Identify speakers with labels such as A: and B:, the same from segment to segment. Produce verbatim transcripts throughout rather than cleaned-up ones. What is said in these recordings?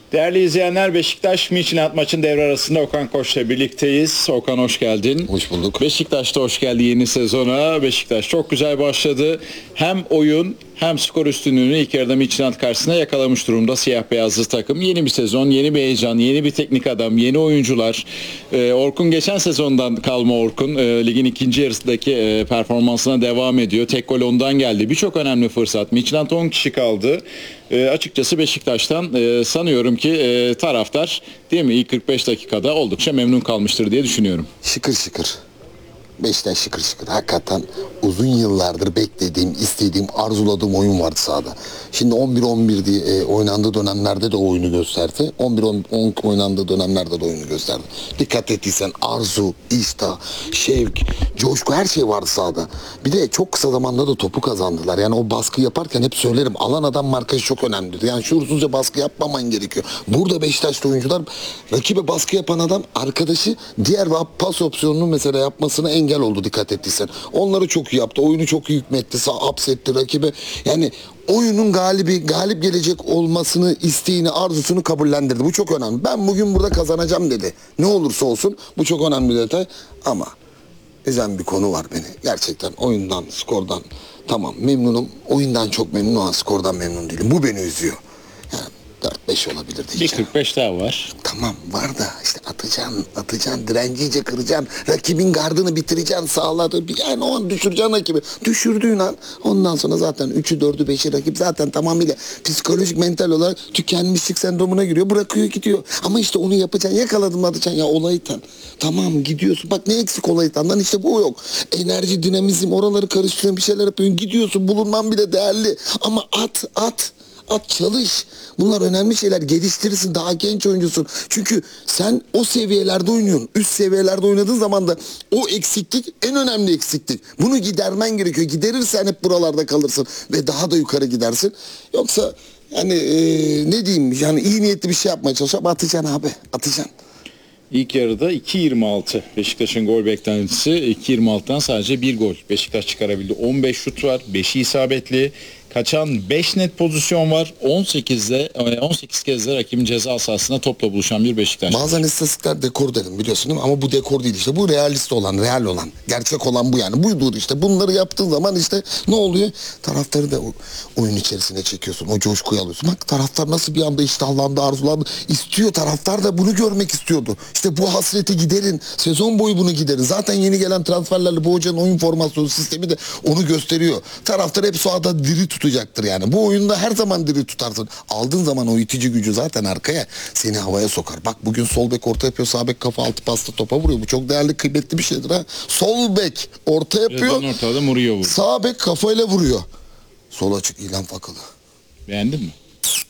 A: Değerli izleyenler, Beşiktaş Midtjylland maçın devre arasında Okan Koç'la birlikteyiz. Okan hoş geldin.
B: Hoş bulduk.
A: Beşiktaş'ta hoş geldi yeni sezona. Beşiktaş çok güzel başladı. Hem oyun hem skor üstünlüğünü ilk yarıda Midtjylland karşısında yakalamış durumda siyah beyazlı takım. Yeni bir sezon, yeni bir heyecan, yeni bir teknik adam, yeni oyuncular. Ee, Orkun geçen sezondan kalma Orkun. Ee, ligin ikinci yarısındaki e, performansına devam ediyor. Tek gol ondan geldi. Birçok önemli fırsat. Midtjylland on kişi kaldı. E, açıkçası Beşiktaş'tan e, sanıyorum ki e, taraftar değil mi ilk kırk beş dakikada oldukça memnun kalmıştır diye düşünüyorum.
B: Şıkır şıkır. Beşiktaş şıkır şıkır. Hakikaten uzun yıllardır beklediğim, istediğim, arzuladığım oyun vardı sahada. Şimdi on bir on bir diye e, oynandığı dönemlerde de oyunu gösterdi. on bir on oynandığı dönemlerde de oyunu gösterdi. Dikkat ettiysen arzu, iştah, şevk, coşku her şey vardı sahada. Bir de çok kısa zamanda da topu kazandılar. Yani o baskı yaparken hep söylerim. Alan adam markajı çok önemlidir. Yani şuursuzca baskı yapmaman gerekiyor. Burada Beşiktaş'ta oyuncular rakibe baskı yapan adam arkadaşı diğer pas opsiyonunu mesela yapmasına engel oldu dikkat ettiysen. Onları çok iyi yaptı. Oyunu çok iyi hükmetti. Hapsetti rakibe. Yani oyunun galibi, galip gelecek olmasını, isteğini, arzusunu kabullendirdi. Bu çok önemli. Ben bugün burada kazanacağım dedi. Ne olursa olsun bu çok önemli bir detay. Ama üzen bir konu var beni. Gerçekten oyundan, skordan tamam memnunum. Oyundan çok memnunum ama skordan memnun değilim. Bu beni üzüyor. Yani dört beş olabilir
A: Bir
B: diyeceğim.
A: kırk beş daha var.
B: Tamam var da işte atacaksın, atacaksın, direnci iyice kıracaksın, rakibin gardını bitireceksin, sağladı. Yani o an düşüreceksin rakibi. Düşürdüğün an ondan sonra zaten üçü dördü beşi rakip zaten tamamıyla psikolojik, mental olarak tükenmişlik sendromuna giriyor, bırakıyor gidiyor. Ama işte onu yapacaksın, yakaladın mı atacaksın ya olaytan. Tamam gidiyorsun, bak ne eksik olaytandan işte bu yok. Enerji, dinamizm oraları karıştırıyorsun, bir şeyler yapıyorsun, gidiyorsun, bulunman bile değerli. Ama at, at. At, çalış. Bunlar önemli şeyler. Geliştirirsin. Daha genç oyuncusun. Çünkü sen o seviyelerde oynuyorsun. Üst seviyelerde oynadığın zaman da o eksiklik en önemli eksiklik. Bunu gidermen gerekiyor. Giderirsen hep buralarda kalırsın. Ve daha da yukarı gidersin. Yoksa yani ee, ne diyeyim yani iyi niyetli bir şey yapmaya çalışacağım. Atacaksın abi. Atacaksın.
A: İlk yarıda iki yirmi altı Beşiktaş'ın gol beklentisi. iki yirmi altıdan sadece bir gol Beşiktaş çıkarabildi. on beş şut var. beşi isabetli. Kaçan beş net pozisyon var. on sekizde on sekiz kez de rakibin ceza sahasında topla buluşan bir Beşiktaş.
B: Bazen istatistikler dekor derim biliyorsun değil mi? Ama bu dekor değil işte. Bu realist olan, real olan. Gerçek olan bu yani. Buydu işte. Bunları yaptığın zaman işte ne oluyor? Taraftarı da oyun içerisine çekiyorsun. O coşkuyu alıyorsun. Bak taraftar nasıl bir anda iştahlandı, arzulandı. İstiyor. Taraftar da bunu görmek istiyordu. İşte bu hasreti giderin. Sezon boyu bunu giderin. Zaten yeni gelen transferlerle bu hocanın oyun formasyonu sistemi de onu gösteriyor. Taraftar hep sahada diri tutacaktır yani. Bu oyunda her zaman diri tutarsın. Aldığın zaman o itici gücü zaten arkaya seni havaya sokar. Bak bugün sol bek orta yapıyor, sağ bek kafa altı pasta topa vuruyor. Bu çok değerli, kıymetli bir şeydir ha. Sol bek orta yapıyor.
A: Ortada vuruyor bu.
B: Sağ bek kafayla vuruyor. Sol açık İlhan Fakalı.
A: Beğendin mi?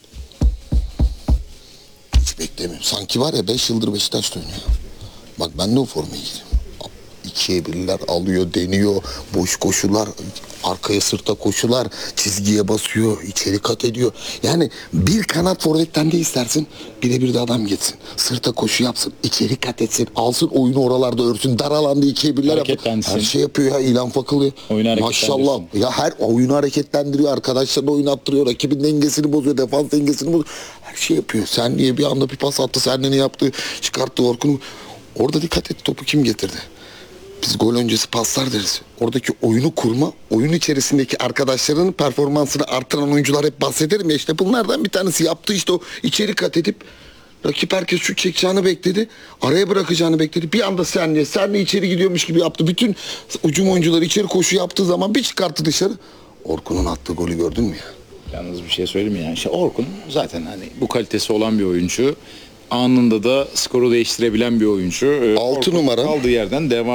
B: Hiç beklemiyorum. Sanki var ya beş yıldır Beşiktaş'ta oynuyor. Bak ben de o formaya gireyim. İkiye birler alıyor, deniyor, boş koşular, arkaya sırta koşular, çizgiye basıyor, içeri kat ediyor. Yani bir kanat forvetten de istersin, birebir de adam geçsin. Sırta koşu yapsın, içeri kat etsin, alsın oyunu oralarda örsün, dar alanda ikiye birler yapın. Her şey yapıyor ya İlhan Fakalı. Maşallah. Ya her oyunu hareketlendiriyor, arkadaşlarına oyun attırıyor, rakibin dengesini bozuyor, defans dengesini bozuyor. Her şey yapıyor. Sen niye bir anda bir pas attı, sen ne yaptı, çıkarttı Orkun'u. Orada dikkat et, topu kim getirdi? Biz gol öncesi paslar deriz. Oradaki oyunu kurma, oyun içerisindeki arkadaşlarının performansını artıran oyuncular hep bahsederim ya işte bunlardan bir tanesi yaptı işte o içeri kat edip rakip herkes şut çekeceğini bekledi. Araya bırakacağını bekledi. Bir anda senle, senle içeri gidiyormuş gibi yaptı. Bütün hücum oyuncuları içeri koşu yaptığı zaman bir çıkarttı dışarı. Orkun'un attığı golü gördün mü ya?
A: Yalnız bir şey söyleyeyim mi yani? İşte Orkun zaten hani bu kalitesi olan bir oyuncu. Anında da skoru değiştirebilen bir oyuncu.
B: altı
A: Orkun
B: numara.
A: kaldığı yerden devam